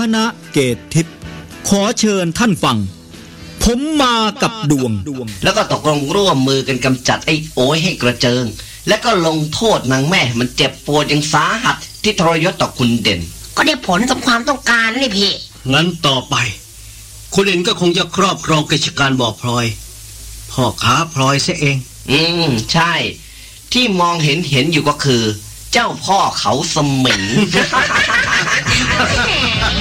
ณะเกตทิพย์ขอเชิญท่านฟังผมมากับดวงแล้วก็ตกลงร่วมมือกันกำจัดไอ้โอยให้กระเจิงแล้วก็ลงโทษนางแม่มันเจ็บปวดอย่างสาหัสที่ทรยศต่อคุณเด่นก็ได้ผลสมความต้องการนี่พี่งั้นต่อไปคุณเด่นก็คงจะครอบครองกิจการบ่อพลอยพ่อค้าพลอยเสียเองใช่ที่มองเห็นอยู่ก็คือเจ้าพ่อเขาสมิง